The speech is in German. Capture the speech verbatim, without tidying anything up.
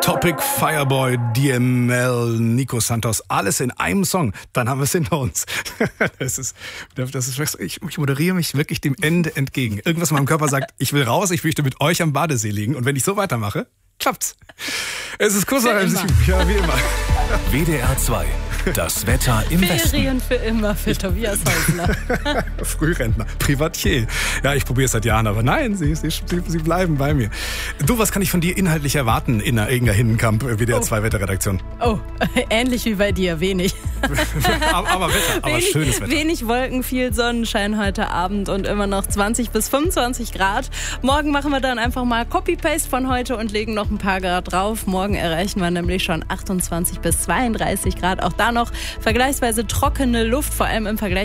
Topic, Fireboy, D M L, Nico Santos, alles in einem Song. Dann haben wir es hinter uns. Das ist, das ist, ich, ich moderiere mich wirklich dem Ende entgegen. Irgendwas in meinem Körper sagt, ich will raus, ich möchte mit euch am Badesee liegen. Und wenn ich so weitermache, klappt's. Es ist kurz nach einem, ja, wie immer. W D R zwei. Das Wetter im Westen. Ferien für immer für Tobias Häusler. Frührentner, Privatier. Ja, ich probiere es seit Jahren, aber nein, sie, sie, sie bleiben bei mir. Du, was kann ich von dir inhaltlich erwarten in der Inga Hinnenkamp, W D R zwei oh. Wetterredaktion? Oh, ähnlich wie bei dir, wenig. aber, aber Wetter, aber wenig, schönes Wetter. Wenig Wolken, viel Sonnenschein heute Abend und immer noch zwanzig bis fünfundzwanzig Grad. Morgen machen wir dann einfach mal Copy-Paste von heute und legen noch ein paar Grad drauf. Morgen erreichen wir nämlich schon achtundzwanzig bis zweiunddreißig Grad. Auch da noch vergleichsweise trockene Luft, vor allem im Vergleich